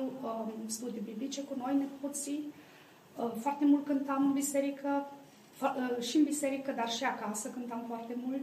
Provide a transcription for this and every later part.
studii biblice cu noi, nepoții. Foarte mult cântam în biserică, și în biserică, dar și acasă cântam foarte mult.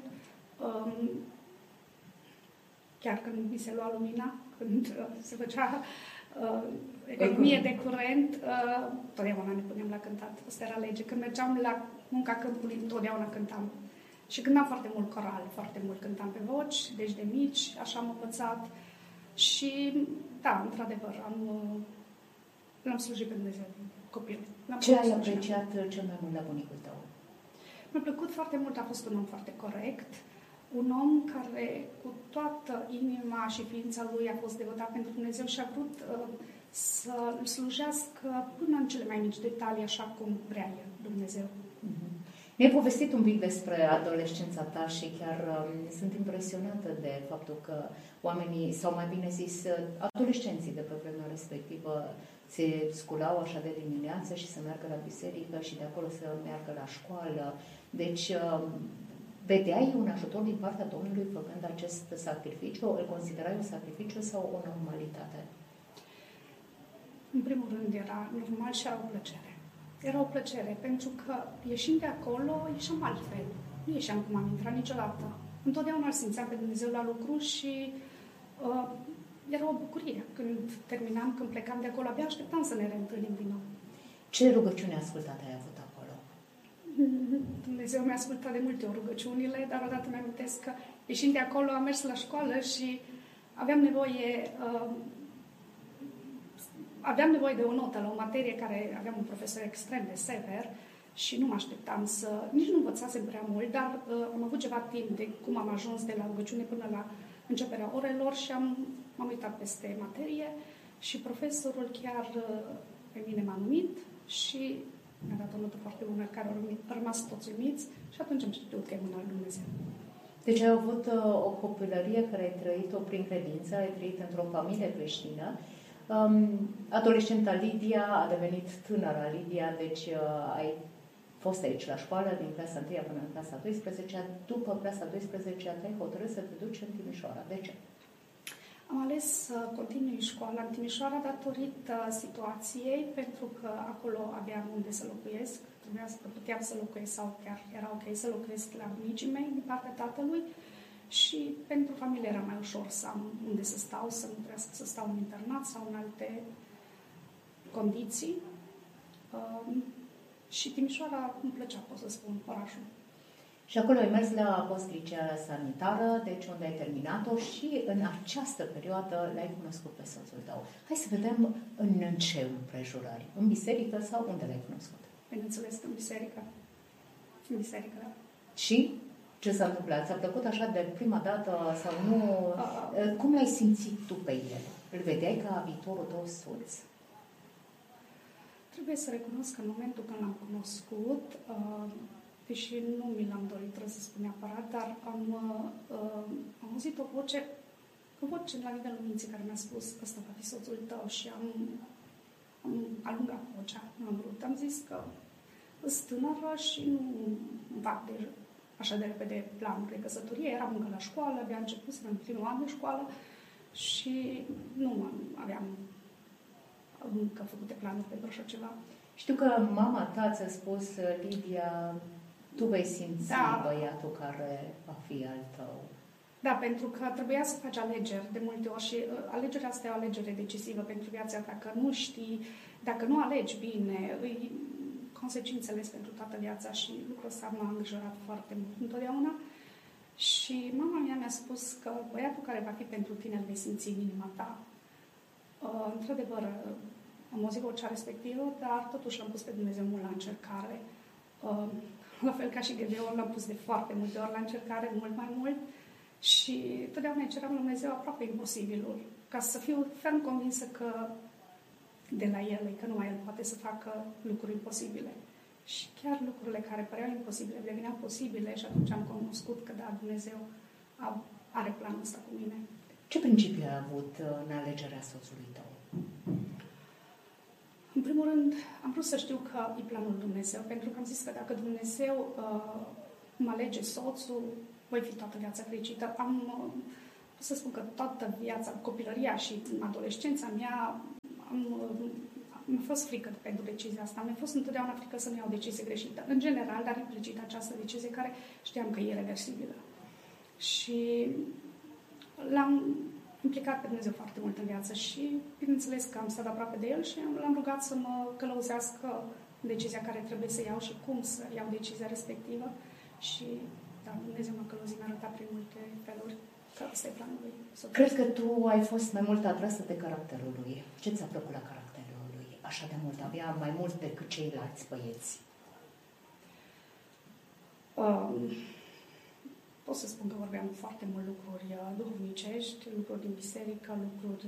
Chiar când mi se lua lumina, când se făcea economie de curent, totdeauna ne puneam la cântat. Asta era lege. Când mergeam la munca câmpului, totdeauna cântam. Și cântam foarte mult coral, foarte mult cântam pe voci, deci de mici, așa am învățat. Și, da, într-adevăr, l-am slujit pe Dumnezeu din copil. Ce ai apreciat cel mai mult la bunicul tău? Mi-a plăcut foarte mult, a fost un om foarte corect, un om care cu toată inima și ființa lui a fost devotat pentru Dumnezeu și a vrut să îl slujească până în cele mai mici detalii, așa cum vrea el, Dumnezeu. Mi-ai povestit un pic despre adolescența ta și chiar sunt impresionată de faptul că oamenii, sau mai bine zis, adolescenții de pe vremea respectivă se sculau așa de dimineață și să meargă la biserică și de acolo să meargă la școală. Deci, vedeai un ajutor din partea Domnului făcând acest sacrificiu? Îl considerai un sacrificiu sau o normalitate? În primul rând era normal și era o plăcere. Era o plăcere, pentru că ieșind de acolo, ieșeam altfel. Nu ieșeam cum am intrat niciodată. Întotdeauna îl simțeam pe Dumnezeu la lucru și era o bucurie. Când terminam, când plecam de acolo, abia așteptam să ne reîntâlnim din nou. Ce rugăciune ascultate ai avut acolo? Dumnezeu mi-a ascultat de multe ori rugăciunile, dar odată mi-am amintesc că ieșind de acolo am mers la școală și aveam nevoie de o notă la o materie care aveam un profesor extrem de sever și nu mă așteptam nici nu învățasem prea mult, dar am avut ceva timp de cum am ajuns de la rugăciune până la începerea orelor și m-am uitat peste materie și profesorul chiar pe mine m-a numit și mi-a dat o notă foarte bună, care au rămas toți uimiți și atunci am știut că e mâna lui Dumnezeu. Deci ai avut o copilărie care ai trăit-o prin credință, ai trăit într-o familie creștină. Adolescenta Lidia a devenit tânăra Lidia, deci ai fost aici la școală din clasa 1 până în clasa 12. După clasa 12 te-ai hotărât să te duci în Timișoara. De ce? Am ales să continui școala în Timișoara datorită situației, pentru că acolo aveam unde să locuiesc. Puteam să locuiesc sau chiar era ok să locuiesc la bunicii mei din partea tatălui și pentru familie era mai ușor să am unde să stau, să nu trebuiască să stau în internat sau în alte condiții. Și Timișoara îmi plăcea, pot să spun, orașul. Și acolo ai mers la postlicea sanitară, deci unde ai terminat-o și în această perioadă l-ai cunoscut pe soțul tău. Hai să vedem în ce împrejurări. În biserică sau unde l-ai cunoscut? Bineînțeles, în biserică. În biserică, da. Și ce s-a întâmplat? Ți-a plăcut așa de prima dată sau nu? Cum l-ai simțit tu pe el? Îl vedeai ca viitorul tău soț? Trebuie să recunosc că în momentul când l-am cunoscut, deși nu mi l-am dorit, trebuie să spun neapărat, dar am auzit o voce la nivelul minții care mi-a spus că ăsta va fi soțul tău și am alungat vocea, nu am vrut. Am zis că sunt tânără și nu fac așa de repede planul de căsătorie. Eram încă la școală, abia început în primul an de școală și nu aveam încă făcute planuri pentru așa ceva. Știu că mama ta ți-a spus, Lidia, tu vei simți băiatul care va fi al tău. Da, pentru că trebuia să faci alegeri de multe ori și alegerea asta e o alegere decisivă pentru viața. Dacă nu știi, dacă nu alegi bine, consecințele pentru toată viața și lucrul ăsta m-a îngrijorat foarte mult întotdeauna. Și mama mea mi-a spus că băiatul care va fi pentru tine îl vei simți în inima ta. Într-adevăr, am auzit vocea respectivă, dar totuși l-am pus pe Dumnezeu mult la încercare. La fel ca și Gedeon, l-am pus de foarte multe ori la încercare, mult mai mult. Și totdeauna ceram lui Dumnezeu aproape imposibilul, ca să fiu ferm convinsă că de la El, că numai El poate să facă lucruri imposibile. Și chiar lucrurile care păreau imposibile deveneau posibile și atunci am cunoscut că da, Dumnezeu are planul ăsta cu mine. Ce principiu ai avut în alegerea soțului tău? În primul rând, am vrut să știu că e planul lui Dumnezeu, pentru că am zis că dacă Dumnezeu mă alege soțul, voi fi toată viața fericită. Pot să spun că toată viața, copilăria și adolescența mea mi-a fost frică pentru decizia asta. Mi-a fost întotdeauna frică să nu iau decizie greșită. În general, dar implicit această decizie care știam că e irreversibilă. Și l-am implicat pe Dumnezeu foarte mult în viață și, bineînțeles, că am stat aproape de El și l-am rugat să mă călăuzească decizia care trebuie să iau și cum să iau decizia respectivă. Și, da, Dumnezeu m-a călăuzit, mi-a arătat prin multe feluri că ăsta e planul lui. Cred că tu ai fost mai mult atrasă de caracterul lui. Ce ți-a plăcut la caracterul lui? Așa de mult, avea mai mult decât ceilalți băieți. Pot să spun că vorbeam foarte mult lucruri duhovnicești, lucruri din biserică, lucruri...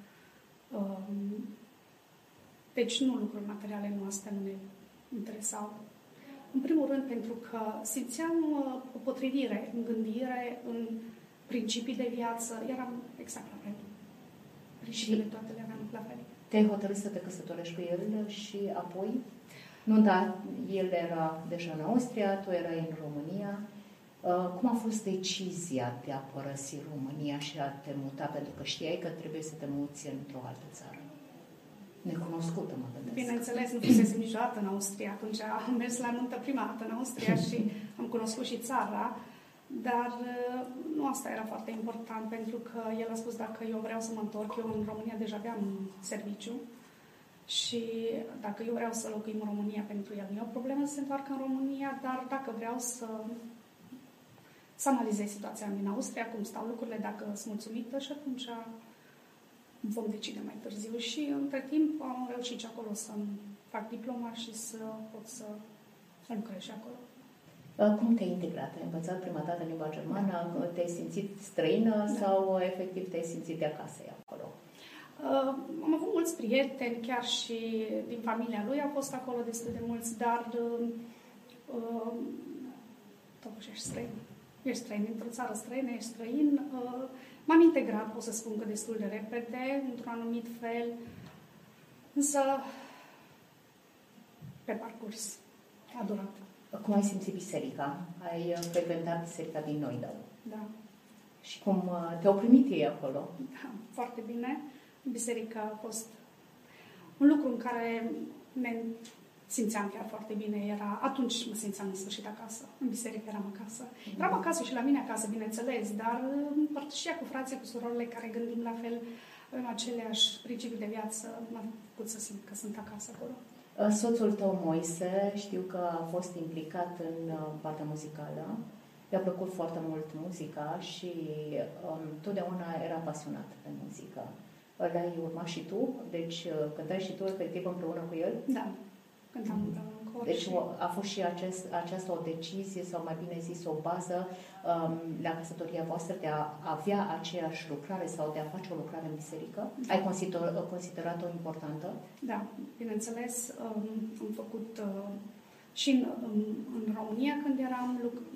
Deci nu lucruri materiale noastre nu ne interesau. În primul rând pentru că simțeam o potrivire în gândire, în principii de viață. Eram exact la fel. Principiile toate le aveam la fel. Te-ai hotărât să te căsătorești cu el și apoi? Nu, da, el era deja în Austria, tu erai în România. Cum a fost decizia de a părăsi România și a te muta? Pentru că știai că trebuie să te muți într-o altă țară. Necunoscută, mă gândesc. Bineînțeles, nu fusese niciodată în Austria. Atunci am mers la nuntă prima dată în Austria și am cunoscut și țara. Dar nu asta era foarte important, pentru că el a spus dacă eu vreau să mă întorc, eu în România deja aveam serviciu și dacă eu vreau să locuim în România pentru el, nu e o problemă să se întoarcă în România, dar dacă vreau să analizez situația din Austria, cum stau lucrurile, dacă sunt mulțumită și atunci vom decide mai târziu. Și între timp am reușit și acolo să fac diploma și să pot să lucrez și acolo. Cum te-ai integrat? Ai învățat prima dată limba germană? Te-ai simțit străină sau efectiv te-ai simțit de acasă acolo? Am avut mulți prieteni, chiar și din familia lui, au fost acolo destul de mulți, dar totuși ești străin. Ești străin într-o țară străină, ești străin. M-am integrat, pot să spun că destul de repede, într-un anumit fel, însă pe parcurs a durat. Cum ai simțit biserica? Ai frecventat biserica din Noidău. Da. Și cum te-au primit ei acolo? Da, foarte bine. Biserica a fost un lucru în care ne simțeam chiar foarte bine. Atunci mă simțeam în sfârșit acasă. În biserică eram acasă. Eram acasă și la mine acasă, bineînțeles, dar împărtășia cu frații, cu surorile care gândim la fel, avem aceleași principii de viață. M-a făcut să simt că sunt acasă acolo. Soțul tău, Moise, știu că a fost implicat în partea muzicală. I-a plăcut foarte mult muzica și totdeauna era pasionat de muzică. L-ai urmat și tu? Deci cântai și tu efectiv împreună cu el? Da, cântam împreună cu el. Deci a fost și aceasta o decizie, sau mai bine zis o bază la căsătoria voastră de a avea aceeași lucrare sau de a face o lucrare în biserică? Da. Ai considerat-o importantă? Da, bineînțeles. Am făcut și în România când eram,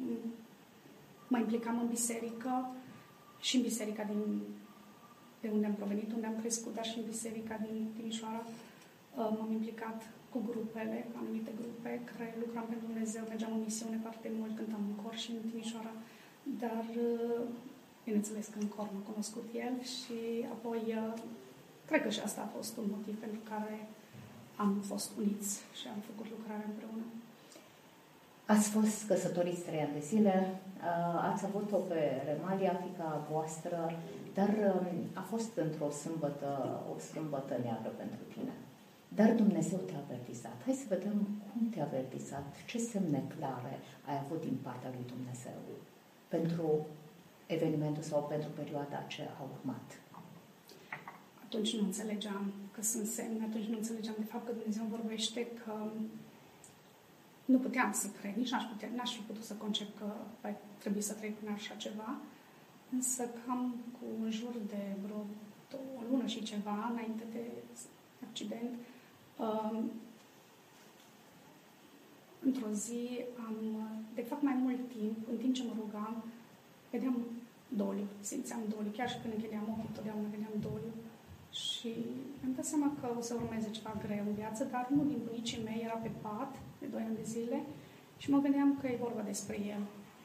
mă implicam în biserică și în biserica de unde am provenit, unde am crescut, dar și în biserica din Timișoara. M-am implicat cu grupele, anumite grupe care lucram pentru Dumnezeu, mergeam în misiune foarte mult, cântam în cor și în Timișoara, dar bineînțeles că în cor m-a cunoscut el și apoi cred că și asta a fost un motiv pentru care am fost uniți și am făcut lucrarea împreună. Ați fost căsătoriți 3 ani de zile, ați avut-o pe Remalia, fiica voastră, dar a fost într-o o sâmbătă neagră pentru tine. Dar Dumnezeu te-a avertizat. Hai să vedem cum te-a avertizat, ce semne clare ai avut din partea lui Dumnezeu pentru evenimentul sau pentru perioada ce a urmat. Atunci nu înțelegeam că sunt semne, atunci nu înțelegeam de fapt că Dumnezeu vorbește, că nu puteam să cred, nici n-aș fi putut să concep că trebuie să trec prin așa ceva, însă cam cu în jur de vreo o lună și ceva înainte de accident, într-o zi de fapt mai mult timp, în timp ce mă rugam, vedeam doliu, simțeam doliu, chiar și când închideam ochii, totdeauna vedeam doliu. Și am dat seama că o să urmeze ceva greu în viață, dar unul din bunicii mei era pe pat de 2 ani de zile și mă gândeam că e vorba despre el.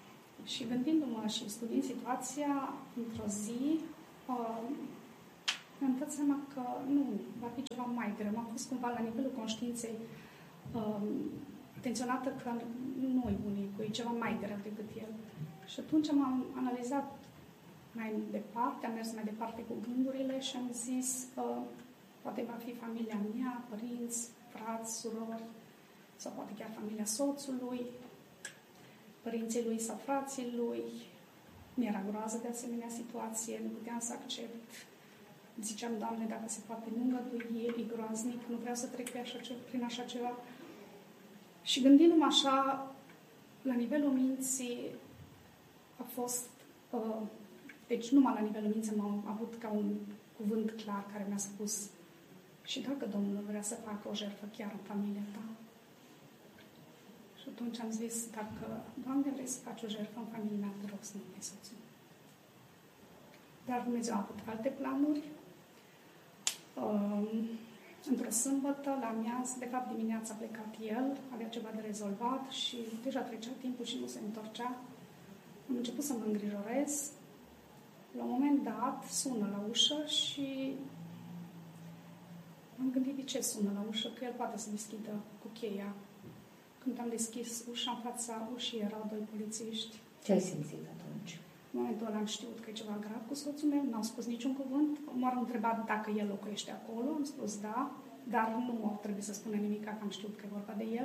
Și gândindu-mă și studiind situația, într-o zi mi-am dat seama că nu, va fi ceva mai greu. Am fost cumva la nivelul conștiinței atenționată că nu-i bunicul, e ceva mai greu decât el. Și atunci am analizat mai departe, am mers mai departe cu gândurile și am zis poate va fi familia mea, părinți, frați, surori, sau poate chiar familia soțului, părinții lui sau frații lui. Mi-era groază de asemenea situație, nu puteam să accept. Ziceam, Doamne, dacă se poate, nu îngădui, e groaznic, nu vreau să trec prin așa ceva. Și gândindu-mă așa, la nivelul minții a fost, deci numai la nivelul minții am avut ca un cuvânt clar care mi-a spus: și dacă Domnul vrea să facă o jertfă chiar în familia ta? Și atunci am zis, dacă, Doamne, vrei să faci o jertfă în familia mea, te rog să nu mai soțul. Dar Dumnezeu a avut alte planuri. Într-o sâmbătă, la amiază, de fapt dimineața a plecat el, avea ceva de rezolvat și deja trecea timpul și nu se întorcea. Am început să mă îngrijorez. La un moment dat, sună la ușă și am gândit de ce sună la ușă, că el poate să deschidă cu cheia. Când am deschis ușa, în fața ușii erau doi polițiști. Ce ai simțit atunci? În momentul ăla am știut că e ceva grav cu soțul meu, n-au spus niciun cuvânt. M-au întrebat dacă el locuiește acolo, am spus da, dar nu au trebuit să spună nimic, că am știut că e vorba de el.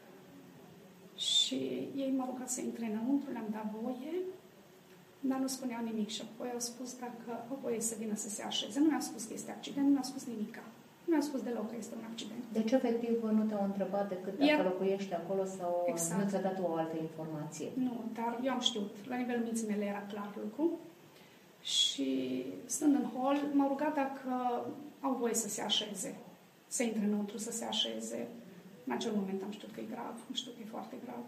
Și ei m-au rugat să intre înăuntru, le-am dat voie, dar nu spuneau nimic. Și apoi au spus dacă au voie să vină să se așeze. Nu mi-au spus că este accident, nu mi-au spus nimica. Nu mi-au spus deloc că este un accident. Deci, efectiv, nu te-au întrebat decât dacă locuiești acolo sau exact. Nu ți-a dat o altă informație? Nu, dar eu am știut. La nivelul minții mele era clar lucru. Și stând în hol, m-au rugat dacă au voie să se așeze, să intre înăuntru, să se așeze. În acel moment am știut că e grav, am știut că e foarte grav.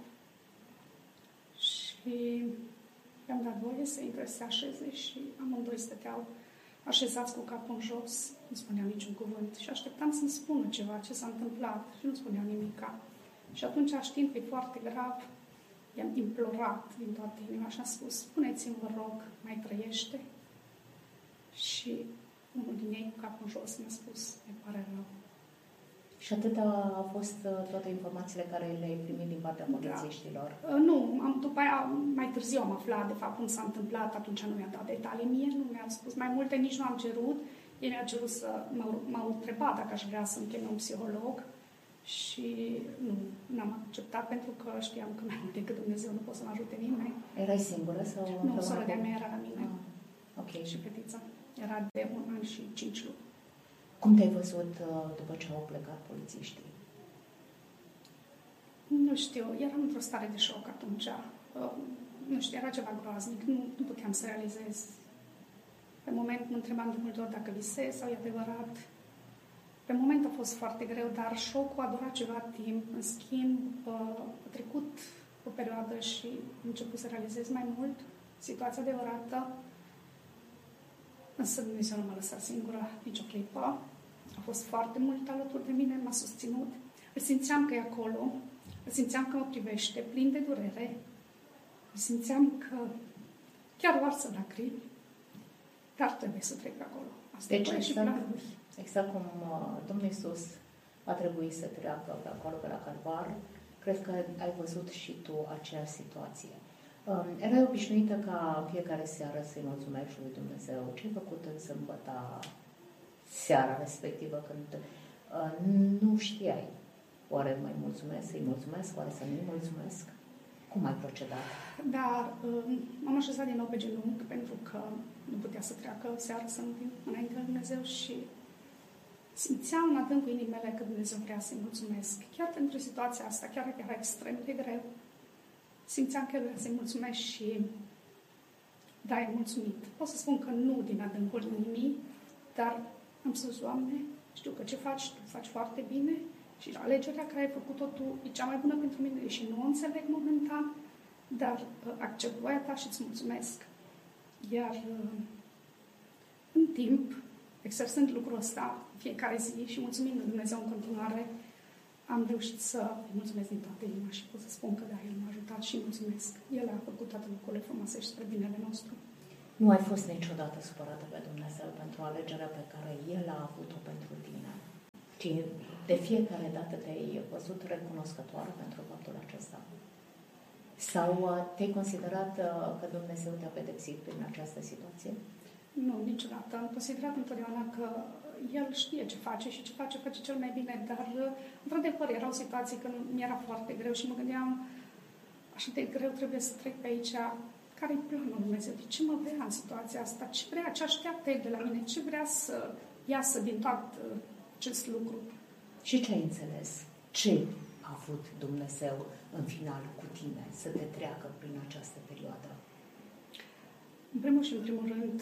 Și i-am dat voie să intre, să se așeze și amândoi stăteau așezați cu capul în jos, nu spuneau niciun cuvânt. Și așteptam să-mi spună ceva, ce s-a întâmplat și nu spuneau nimica. Și atunci, știind că e foarte grav, i-am implorat din toată inima și am spus: spuneți-mi, vă rog, mai trăiește? Și unul din ei, cu capul în jos, mi-a spus: mi pare rău. Și atât au fost toate informațiile care le-ai primit din partea polițiștilor? Da. Nu, după aia, mai târziu am aflat, de fapt, cum s-a întâmplat, atunci nu mi-a dat detalii mie, nu mi-a spus mai multe, nici nu am cerut. Ei mi-au cerut m-au întrebat dacă aș vrea să-mi cheme un psiholog și n-am acceptat pentru că știam că mai mult decât Dumnezeu nu pot să mă ajute nimeni. Erai singură sau? Nu, sora de-a mea era la mine. Ok. Și fetița. Era de 1 an și 5 luni. Cum te-ai văzut după ce au plecat polițiștii? Nu știu, eram într-o stare de șoc atunci. Nu știu, era ceva groaznic, nu puteam să realizez. Pe moment mă întrebam de multe ori dacă visez sau e adevărat. Pe moment a fost foarte greu, dar șocul a durat ceva timp. În schimb, a trecut o perioadă și am început să realizez mai mult situația adevărată. Însă Dumnezeu nu m-a lăsat singură nicio clipă. A fost foarte mult alături de mine, m-a susținut. Îl simțeam că e acolo, îl simțeam că mă privește, plin de durere. Îl simțeam că chiar varsă lacrimi, dar trebuie să trec pe acolo. Asta deci, și planul. Exact cum Domnul Iisus a trebuit să treacă pe acolo, pe la Calvar, cred că ai văzut și tu aceeași situație. Erai obișnuită ca în fiecare seară să-i mulțumești lui Dumnezeu. Ce ai făcut în sâmbătă seara respectivă când nu știai? Oare mai mulțumesc, să-i mulțumesc, oare să nu-i mulțumesc? Cum ai procedat? Dar m-am așezat din nou pe genunchi pentru că nu putea să treacă seara să nu vin înainte de Dumnezeu și simțeam în adâncul inimii mele că Dumnezeu vrea să-i mulțumesc. Chiar pentru situația asta, chiar dacă era extrem de greu, simțeam că vrea să-i mulțumesc și da, e mulțumit. Pot să spun că nu din adâncul inimii, dar am spus: Doamne, știu că ce faci, tu faci foarte bine și alegerea care ai făcut-o tu e cea mai bună pentru mine și nu o înțeleg momentan, dar accept voia ta și îți mulțumesc. Iar în timp, exersând lucrul ăsta fiecare zi și mulțumind lui Dumnezeu în continuare, am reușit să îi mulțumesc din toată inima și pot să spun că da, El m-a ajutat și mulțumesc. El a făcut toate lucrurile frumoase și spre binele nostru. Nu ai fost niciodată supărată pe Dumnezeu pentru alegerea pe care El a avut-o pentru tine, ci de fiecare dată te-ai văzut recunoscătoare pentru faptul acesta? Sau te-ai considerat că Dumnezeu te-a pedepsit prin această situație? Nu, niciodată. Am considerat întotdeauna că El știe ce face și ce face cel mai bine, dar într-adevăr erau situații când mi-era foarte greu și mă gândeam așa de greu trebuie să trec pe aici. Care-i planul Dumnezeu? De ce mă vrea în situația asta? Ce vrea? Ce așteaptă El de la mine? Ce vrea să iasă din tot acest lucru? Și ce ai înțeles? Ce a avut Dumnezeu în final cu tine să te treacă prin această perioadă? În primul și în primul rând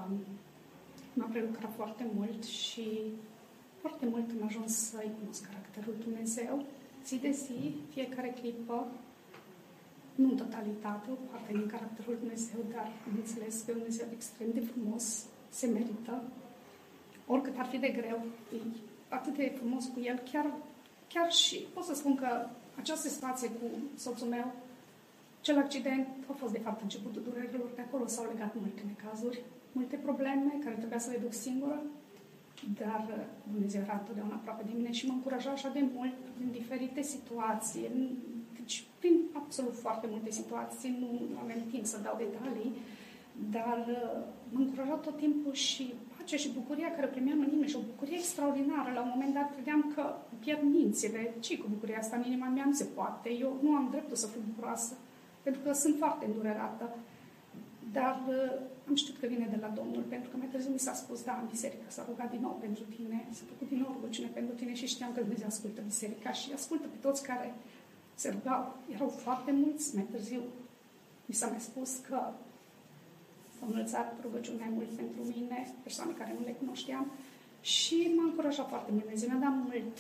m-a prelucrat foarte mult și foarte mult am ajuns să-i cunosc caracterul Dumnezeu. Zi de zi, fiecare clipă, nu în totalitate, o parte din caracterul Dumnezeu, dar am înțeles că Dumnezeu extrem de frumos, se merită. Oricât ar fi de greu, e atât de frumos cu El, chiar și pot să spun că această situație cu soțul meu, cel accident a fost de fapt începutul durerilor, de acolo s-au legat multe necazuri, multe probleme care trebuia să le duc singură, dar Dumnezeu era întotdeauna aproape de mine și mă încuraja așa de mult în diferite situații, deci prin absolut foarte multe situații, nu avem timp să dau detalii, dar mă încuraja tot timpul și pacea și bucuria care primeam în inimă și o bucurie extraordinară. La un moment dat credeam că pierd mințile. Ce cu bucuria asta în inima mea? Nu se poate. Eu nu am dreptul să fiu bucuroasă, pentru că sunt foarte îndurerată. Dar am știut că vine de la Domnul, pentru că mai târziu mi s-a spus, da, în biserică s-a rugat din nou pentru tine, s-a făcut din nou rugăciune pentru tine și știam că Dumnezeu ascultă biserica și ascultă pe toți care se rugau. Erau foarte mulți, mai târziu mi s-a mai spus că s-au înălțat rugăciuni mai mult pentru mine, persoane care nu le cunoșteam și m-a încurajat foarte mult. Dumnezeu mi-a dat mult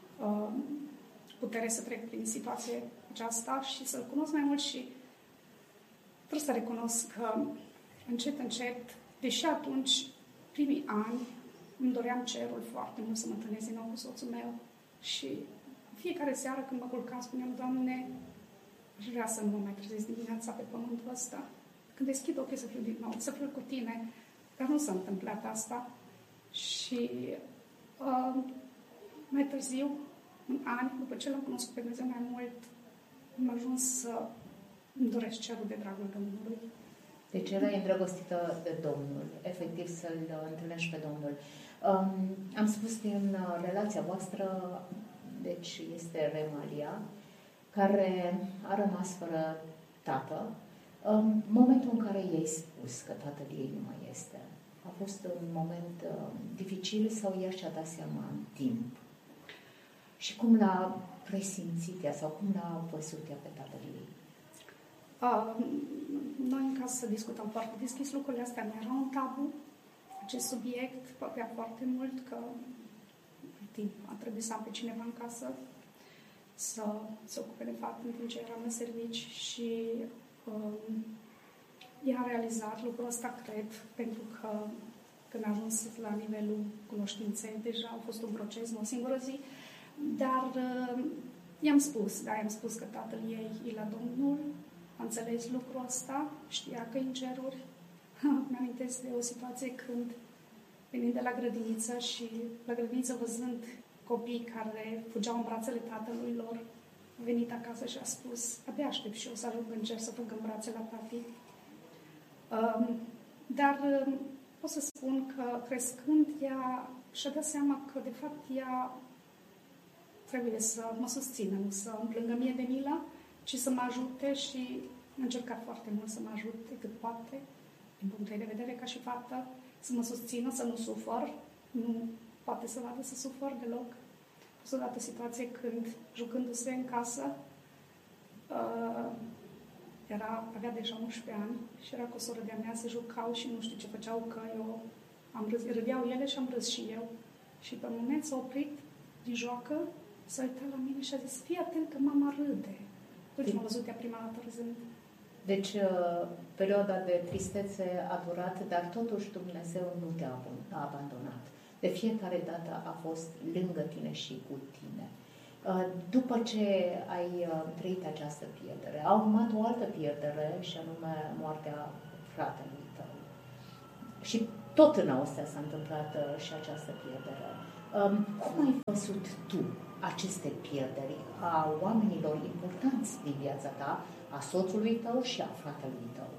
putere să trec prin situația aceasta și să-L cunosc mai mult și trebuie să recunosc că încet, deși atunci, primii ani, îmi doream cerul foarte mult să mă întâlnesc din nou cu soțul meu și fiecare seară când mă culcam spuneam, Doamne, aș vrea să nu mă mai trezesc dimineața pe pământul ăsta. Când deschid ochii să fiu din nou, să fiu cu tine, dar nu s-a întâmplat asta și mai târziu, în ani, după ce l-am cunoscut pe Dumnezeu mai mult, am ajuns să îmi doresc cerul de dragul Domnului. Deci erai îndrăgostită de Domnul, efectiv să-L întâlnești pe Domnul. Am spus din relația voastră, deci este Remalia, care a rămas fără tată. Momentul în care i-ai spus că tatăl ei nu mai este, a fost un moment dificil sau ea și-a dat seama în timp? Și cum l-a presimțit ea sau cum l-a văzut ea pe tatăl ei? Noi în casă discutam foarte deschis lucrurile astea, nu era un tabu. Acest subiect plăcea foarte mult că a trebuit să am pe cineva în casă să se ocupe de fapt în timp ce eram în servici și ea a realizat lucrul ăsta, cred, pentru că când a ajuns la nivelul cunoștinței, deja a fost un proces, nu o singură zi, dar i-am spus că tatăl ei e la Domnul, a înțeles lucrul ăsta, știa că e în ceruri. Mi-amintesc de o situație când, venind de la grădiniță și la grădiniță văzând copii care fugeau în brațele tatălui lor, a venit acasă și a spus, abia aștept și eu să ajung în cer să fug în brațe la tati. Dar pot să spun că crescând ea și-a dat seama că de fapt ea trebuie să mă susțină, nu să îmi plângă mie de milă, ci să mă ajute și a încercat foarte mult să mă ajute cât poate, din punctul de vedere ca și fată, să mă susțină, să nu sufăr, nu poate să vadă să sufăr deloc. A fost odată situație când, jucându-se în casă, avea deja 11 ani și era cu o soră de-a mea, se jucau și nu știu ce făceau, că eu am râs, râdeau ele și am râs și eu. Și pe moment s-a oprit din joacă, s-a uitat la mine și a zis, fii atent că mama râde. Uite, m-a văzut ea prima dată râzând. Deci, perioada de tristețe a durat, dar totuși Dumnezeu nu te-a abandonat. De fiecare dată a fost lângă tine și cu tine. După ce ai trăit această pierdere, a urmat o altă pierdere și anume moartea fratelui tău. Și tot în Austria s-a întâmplat și această pierdere. Cum ai văzut tu aceste pierderi a oamenilor importanți din viața ta, a soțului tău și a fratelui tău?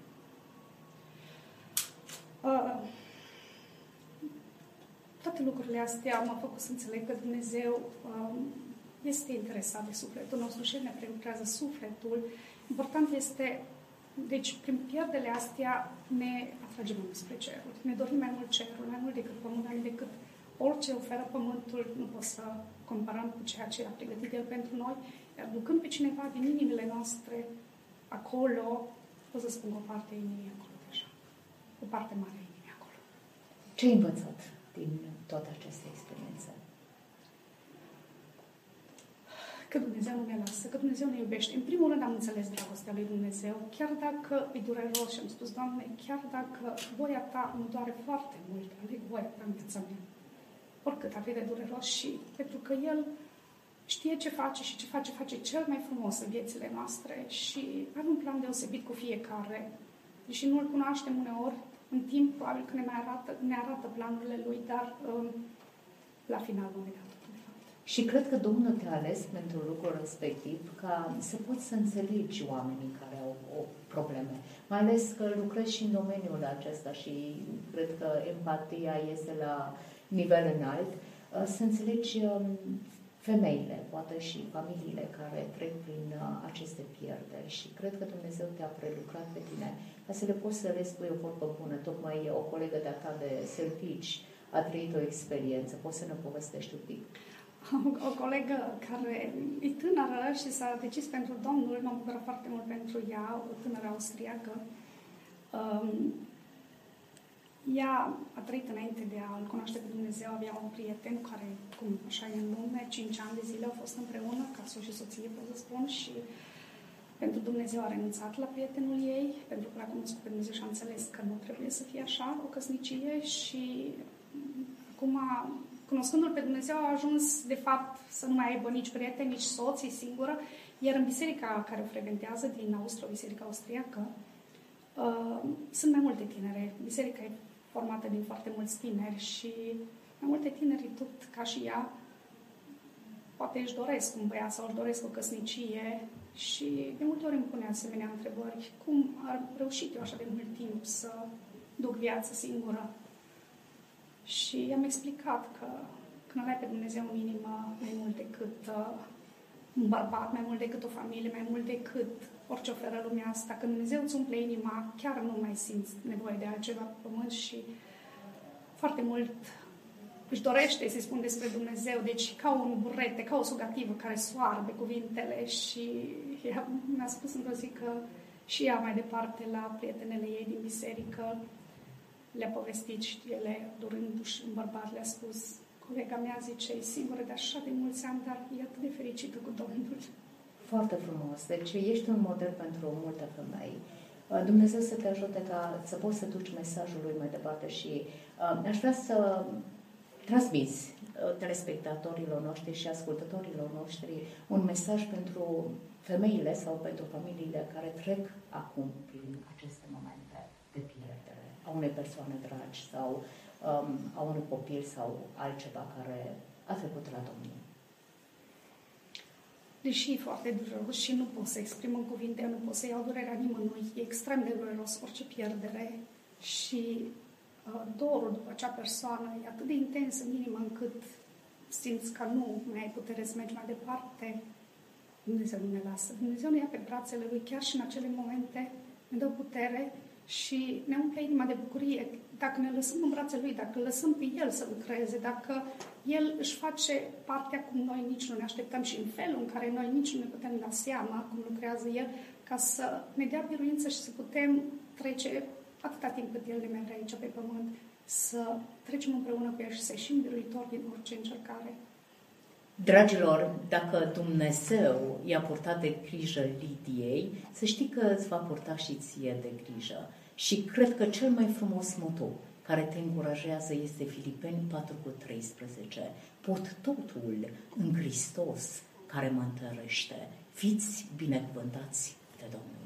Toate lucrurile astea m-au făcut să înțeleg că Dumnezeu este interesat de sufletul nostru și ne prelucrează sufletul. Important este, deci prin pierderile astea ne atragem mai mult spre ceruri. Ne dorim mai mult cerul, mai mult decât pământul, mai mult decât orice oferă pământul. Nu pot să comparăm cu ceea ce a pregătit El pentru noi. Iar ducând pe cineva din inimile noastre acolo, pot să spun o parte a inimii acolo deja. O parte mare a inimii acolo. Ce ai învățat din toată această experiență? Că Dumnezeu nu ne lasă, că Dumnezeu ne iubește. În primul rând am înțeles dragostea lui Dumnezeu, chiar dacă e dureros și am spus, Doamne, chiar dacă voia Ta mă doare foarte mult, aleg voia Ta în viața mea. Oricât ar fi de dureros și pentru că El știe ce face și ce face cel mai frumos în viețile noastre și are un plan deosebit cu fiecare. Deși nu îl cunoaștem uneori, în timp probabil că ne arată planurile Lui, dar la final vom vedea. Și cred că Domnul te-a ales pentru lucrul respectiv ca să poți să înțelegi oamenii care au probleme. Mai ales că lucrezi și în domeniul acesta și cred că empatia este la nivel înalt. Să înțelegi femeile, poate și familiile care trec prin aceste pierderi și cred că Dumnezeu te-a prelucrat pe tine ca să le poți să le spui o vorbă bună. Tocmai o colegă de-a ta de servici a trăit o experiență. Poți să ne povestești un pic? O colegă care e tânără și s-a decis pentru Domnul, m-am bucurat foarte mult pentru ea, o tânără austriacă. Ea a trăit înainte de a-L cunoaște pe Dumnezeu, avea un prieten care, cum așa e în lume, 5 ani de zile au fost împreună, ca soț și soție, pot să spun, și pentru Dumnezeu a renunțat la prietenul ei, pentru că l-a cunoscut pe Dumnezeu și a înțeles că nu trebuie să fie așa, o căsnicie, și acum, cunoscându-L pe Dumnezeu, a ajuns, de fapt, să nu mai aibă nici prieteni, nici soț, e singură, iar în biserica care o frecventează din Austria, o biserică austriacă, sunt mai multe tinere. Biserica e formată din foarte mulți tineri și mai multe tineri, tot ca și ea, poate își doresc un băiat sau își doresc o căsnicie și de multe ori îmi pune asemenea întrebări. Cum am reușit eu așa de mult timp să duc viață singură? Și am explicat că când îl ai pe Dumnezeu în inimă, mai mult decât un bărbat, mai mult decât o familie, mai mult decât orice oferă lumea asta, când Dumnezeu îți umple inima, chiar nu mai simți nevoie de altceva pe pământ și foarte mult își dorește să-i spun despre Dumnezeu, deci ca un burete, ca o sugativă care soarbe cuvintele, și ea mi-a spus într-o zi că și ea mai departe la prietenele ei din biserică le-a povestit și ele, durându-și un bărbat, le-a spus, colega mea, zice, e singură de așa de mulți ani, dar e atât de fericită cu Domnul. Foarte frumos. Deci ești un model pentru multe femei. Dumnezeu să te ajute ca să poți să duci mesajul lui mai departe și aș vrea să transmiți telespectatorilor noștri și ascultătorilor noștri un mesaj pentru femeile sau pentru familiile care trec acum prin aceste momente de pierdere a unei persoane dragi sau a unui copil sau altceva care a trecut la Domnul. Deși e foarte dureros și nu pot să exprim în cuvinte, nu pot să iau durerea nimănui, e extrem de dureros orice pierdere și dorul după acea persoană e atât de intens în inimă încât simți că nu mai ai putere să mergi mai departe. Dumnezeu nu ne lasă. Dumnezeu ne ia pe brațele Lui chiar și în acele momente, ne dă putere și ne umple inima de bucurie. Dacă ne lăsăm în brațele Lui, dacă îl lăsăm pe El să lucreze, dacă El își face partea cum noi nici nu ne așteptăm și în felul în care noi nici nu ne putem da seama cum lucrează El, ca să ne dea biruință și să putem trece atâta timp cât El ne merge aici pe pământ, să trecem împreună cu El și să ieșim biruitori din orice încercare. Dragilor, dacă Dumnezeu i-a purtat de grijă Lidiei, să știi că îți va purta și ție de grijă. Și cred că cel mai frumos moto care te încurajează este Filipeni 4:13. Pot totul în Hristos care mă întărește. Fiți binecuvântați de Domnul.